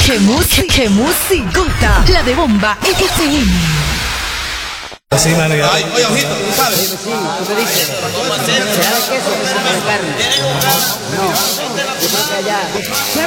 qué musicota. La de Bomba FM. Sí, mano, ya. Ay, oye, ojito, tú sabes. Sí, tú me dices. ¿Será de queso o de carne? No, yo creo que allá.